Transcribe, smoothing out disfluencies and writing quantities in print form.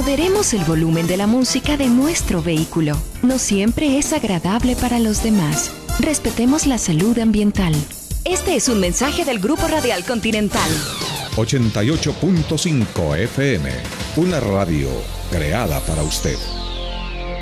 Moderemos el volumen de la música de nuestro vehículo. No siempre es agradable para los demás. Respetemos la salud ambiental. Este es un mensaje del Grupo Radial Continental. 88.5 FM, una radio creada para usted.